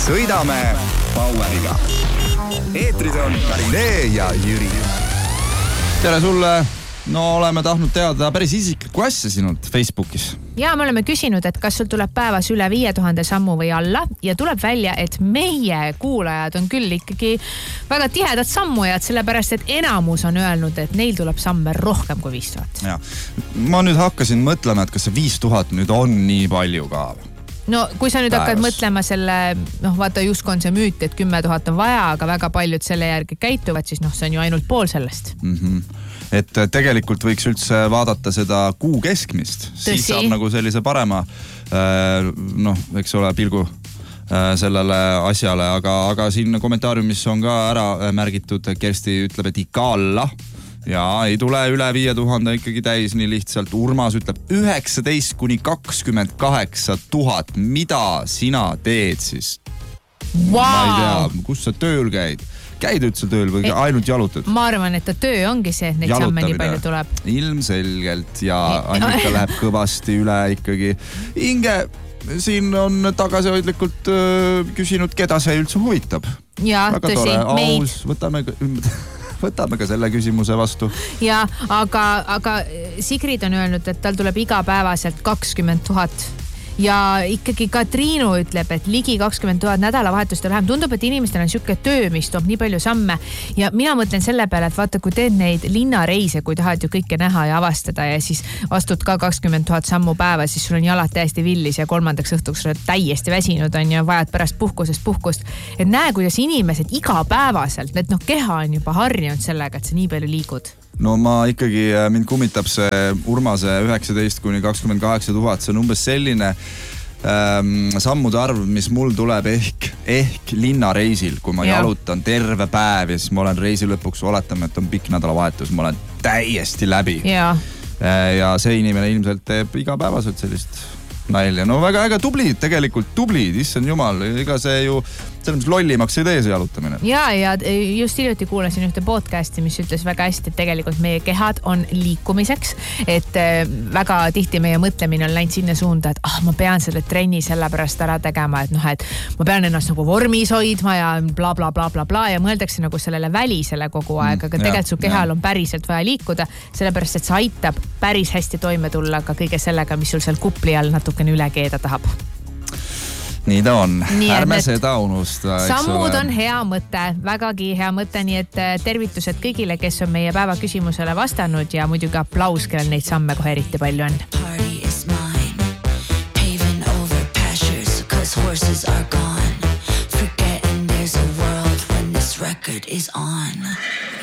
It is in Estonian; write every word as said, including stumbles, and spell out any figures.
sõidame Poweriga. Eetrid on Karinee ja Jüri. Tere sulle! No oleme tahtnud teada päris isiklikku asja sinult Facebookis. Ja me oleme küsinud, et kas sul tuleb päevas üle viie tuhande sammu või alla ja tuleb välja, et meie kuulajad on küll ikkagi väga tihedad sammujad, sellepärast et enamus on öelnud, et neil tuleb samme rohkem kui viis tuhat. Ja. Ma nüüd hakkasin mõtlema, et kas see viis tuhat nüüd on nii palju ka. No kui sa nüüd päevas hakkad mõtlema selle, noh vaata just on see müüt, et kümme tuhat on vaja, aga väga paljud selle järgi käituvad, siis noh, see on ju ainult pool sellest. Mhm. Et tegelikult võiks üldse vaadata seda kuu keskmist. Tõsi. Siis saab nagu sellise parema, noh, eks ole, pilgu sellele asjale, aga, aga siin kommentaariumis on ka ära märgitud, Kersti ütleb, et ikka alla. Ja ei tule üle viie tuhande ikkagi täis nii lihtsalt. Urmas ütleb üheksateist kuni kakskümmend kaheksa tuhat. Mida sina teed siis? Wow. Ma ei tea, kus sa tööl käid? Käid üldse tööl või ainult jalutad? Ma arvan, et ta töö ongi see, et neid samme nii palju tuleb. Ilmselgelt ja Annika läheb kõvasti üle ikkagi. Inge siin on tagasihoidlikult öö, küsinud, keda see üldse huvitab. Ja, väga tõsi, tore. meid. Aus, võtame, võtame ka selle küsimuse vastu. Ja, aga, aga Sigrid on öelnud, et tal tuleb igapäevaselt kakskümmend tuhat. Ja ikkagi ka Triinu ütleb, et ligi kakskümmend tuhat nädalavahetust läheb. Tundub, et inimestel on siuke töö, mis toob nii palju samme. Ja mina mõtlen selle peale, et vaata, kui teed neid linnareise, kui tahad ju kõike näha ja avastada ja siis astud ka kakskümmend tuhat sammu päeva, siis sul on jalad täiesti villis ja kolmandaks õhtuks oled täiesti väsinud on ja vajad pärast puhkusest puhkust. Et näe, kuidas inimesed igapäevaselt, et noh, keha on juba harjunud sellega, et sa nii palju liigud. No ma ikkagi, mind kummitab see Urmase üheksateist kuni kakskümmend kaheksa tuhat. See on umbes selline ähm, sammude arv, mis mul tuleb ehk, ehk linnareisil, kui ma ja. jalutan terve päev ja siis ma olen reisi lõpuks, oletame, et on pikk nädalavahetus, ma olen täiesti läbi. Ja, ja see inimene ilmselt teeb igapäevaselt sellist nalja. No väga, väga tublid, tegelikult tublid, issand jumal, ega see ju selles lollimaks ei tee see jalutamine. Ja, ja just hiljuti kuulasin ühte podcasti, mis ütles väga hästi, et tegelikult meie kehad on liikumiseks, et väga tihti meie mõtlemine on läinud sinna suunda, et ah, ma pean selle trenni selle pärast ära tegema, et noh, et ma pean ennast nagu vormis hoidma ja bla, bla, bla, bla, bla ja mõeldakse nagu sellele välisele kogu aeg, aga tegelikult su kehal on päriselt vaja liikuda, sellepärast, et see aitab päris hästi toime tulla ka kõige sellega, mis sul seal kupli all natukene üle keeda tahab. Nii ta on. Nii, Ärme seda unusta. Sammud on hea mõte, vägagi hea mõte, nii et tervitused kõigile, kes on meie päeva küsimusele vastanud ja muidugi aplaus, kellel neid samme kohe eriti palju on. Party is mine, paving over pastures, cause horses are gone, forgetting there's a world when this record is on.